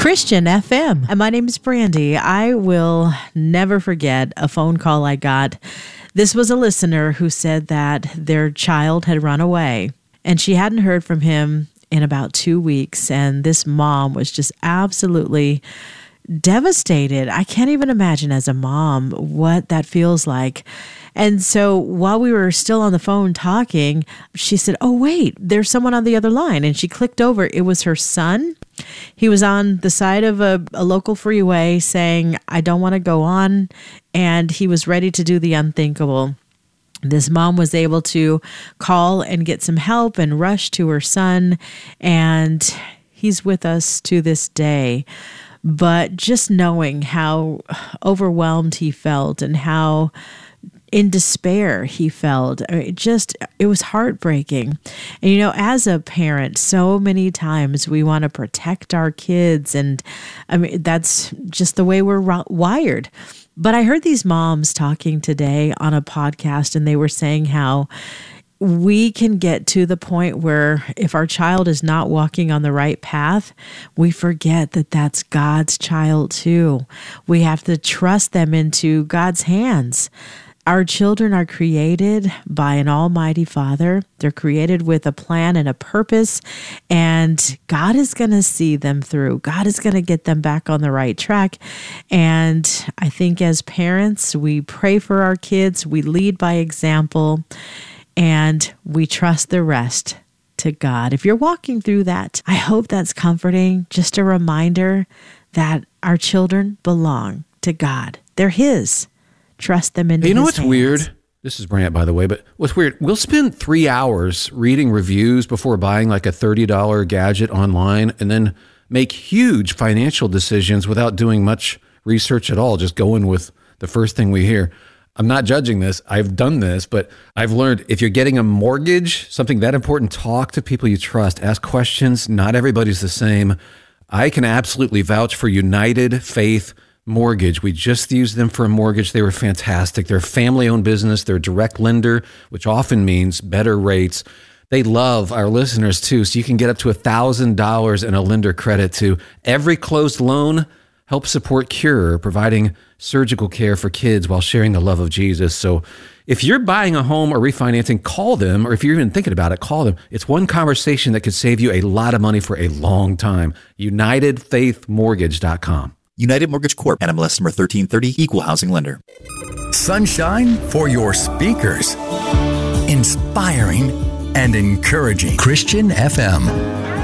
Christian FM. And my name is Brandy. I will never forget a phone call I got. This was a listener who said that their child had run away and she hadn't heard from him in about 2 weeks. And this mom was just absolutely devastated. I can't even imagine as a mom what that feels like. And so while we were still on the phone talking, she said, "Oh, wait, there's someone on the other line." And she clicked over. It was her son. He was on the side of a local freeway saying, "I don't want to go on." And he was ready to do the unthinkable. This mom was able to call and get some help and rush to her son. And he's with us to this day. But just knowing how overwhelmed he felt and how in despair he felt, it was heartbreaking. And, as a parent, so many times we want to protect our kids. And that's just the way we're wired. But I heard these moms talking today on a podcast, and they were saying how we can get to the point where if our child is not walking on the right path, we forget that that's God's child too. We have to trust them into God's hands. Our children are created by an almighty Father. They're created with a plan and a purpose, and God is going to see them through. God is going to get them back on the right track. And I think as parents, we pray for our kids, we lead by example, and we trust the rest to God. If you're walking through that, I hope that's comforting. Just a reminder that our children belong to God. They're His. Trust them into His hands. You know what's weird? This is Brant, by the way, but what's weird, we'll spend 3 hours reading reviews before buying like a $30 gadget online and then make huge financial decisions without doing much research at all, just going with the first thing we hear. I'm not judging this. I've done this, but I've learned if you're getting a mortgage, something that important, talk to people you trust, ask questions. Not everybody's the same. I can absolutely vouch for United Faith Mortgage. We just used them for a mortgage. They were fantastic. They're a family-owned business. They're a direct lender, which often means better rates. They love our listeners too, so you can get up to $1,000 in a lender credit to every closed loan. Help support Cure, providing surgical care for kids while sharing the love of Jesus. So if you're buying a home or refinancing, call them, or if you're even thinking about it, call them. It's one conversation that could save you a lot of money for a long time. UnitedFaithMortgage.com. United Mortgage Corp. NMLS number 1330, Equal Housing Lender. Sunshine for your speakers. Inspiring and encouraging. Christian FM.